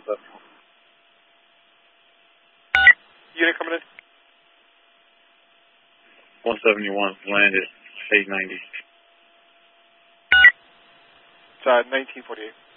Unit coming in. 171 landed 890. It's 1948.